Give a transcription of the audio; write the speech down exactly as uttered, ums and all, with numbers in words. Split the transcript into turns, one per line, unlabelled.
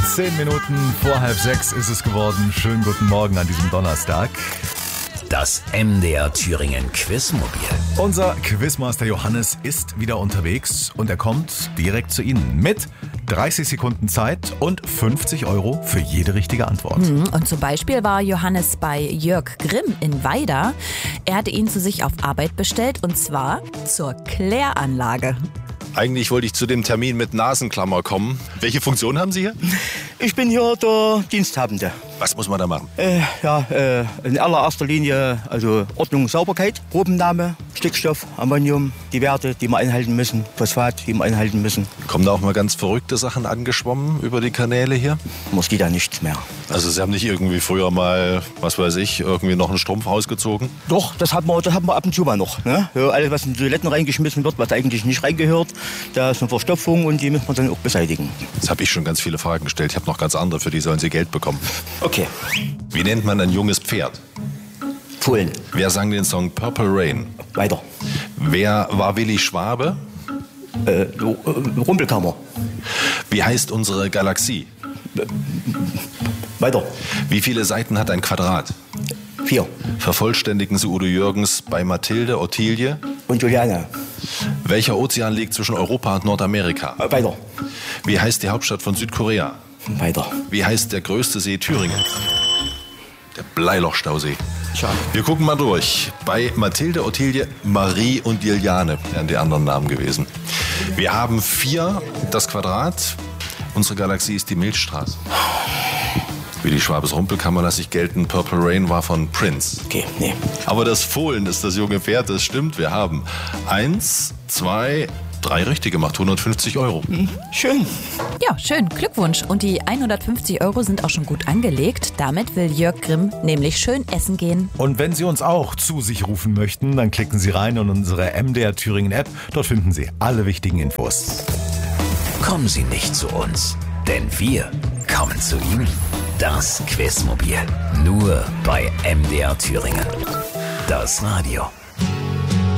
Zehn Minuten vor halb sechs ist es geworden. Schönen guten Morgen an diesem Donnerstag.
Das M D R Thüringen Quizmobil.
Unser Quizmaster Johannes ist wieder unterwegs und er kommt direkt zu Ihnen mit dreißig Sekunden Zeit und fünfzig Euro für jede richtige Antwort.
Und zum Beispiel war Johannes bei Jörg Grimm in Weida. Er hatte ihn zu sich auf Arbeit bestellt und zwar zur Kläranlage.
Eigentlich wollte ich zu dem Termin mit Nasenklammer kommen. Welche Funktion haben Sie hier?
Ich bin hier der Diensthabende.
Was muss man da machen?
Äh, ja, äh, in allererster Linie also Ordnung, Sauberkeit, Probennahme, Stickstoff, Ammonium, die Werte, die wir einhalten müssen, Phosphat, die wir einhalten müssen.
Kommen da auch mal ganz verrückte Sachen angeschwommen über die Kanäle hier?
Moskita nichts mehr.
Also Sie haben nicht irgendwie früher mal, was weiß ich, irgendwie noch einen Strumpf rausgezogen?
Doch, das haben wir, das haben wir ab und zu mal noch. Ne? Ja, alles, was in Toiletten reingeschmissen wird, was eigentlich nicht reingehört, da ist eine Verstopfung und die müssen wir dann auch beseitigen.
Jetzt habe ich schon ganz viele Fragen gestellt. Ich habe noch ganz andere, für die sollen Sie Geld bekommen.
Okay.
Wie nennt man ein junges Pferd?
Fohlen.
Wer sang den Song Purple Rain?
Weiter.
Wer war Willi Schwabe?
Äh, Rumpelkammer.
Wie heißt unsere Galaxie?
Weiter.
Wie viele Seiten hat ein Quadrat?
Vier.
Vervollständigen Sie Udo Jürgens bei Mathilde, Ottilie?
Und Juliane.
Welcher Ozean liegt zwischen Europa und Nordamerika?
Äh, weiter.
Wie heißt die Hauptstadt von Südkorea?
Weiter.
Wie heißt der größte See Thüringens? Der Bleilochstausee.
Schade.
Wir gucken mal durch. Bei Mathilde, Ottilie, Marie und Juliane wären die anderen Namen gewesen. Wir haben vier, das Quadrat. Unsere Galaxie ist die Milchstraße. Willi Schwabes Rumpelkammer lasse ich gelten. Purple Rain war von Prince.
Okay, nee.
Aber das Fohlen ist das junge Pferd, das stimmt. Wir haben eins, zwei, drei richtige, macht hundertfünfzig Euro.
Mhm. Schön.
Ja, schön, Glückwunsch. Und die hundertfünfzig Euro sind auch schon gut angelegt. Damit will Jörg Grimm nämlich schön essen gehen.
Und wenn Sie uns auch zu sich rufen möchten, dann klicken Sie rein in unsere M D R Thüringen App. Dort finden Sie alle wichtigen Infos.
Kommen Sie nicht zu uns, denn wir kommen zu Ihnen. Das Quizmobil. Nur bei M D R Thüringen. Das Radio.